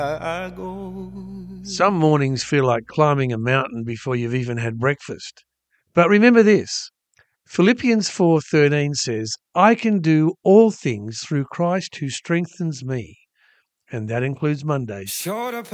Some mornings feel like climbing a mountain before you've even had breakfast. But remember this. Philippians 4:13 says, I can do all things through Christ who strengthens me. And that includes Mondays.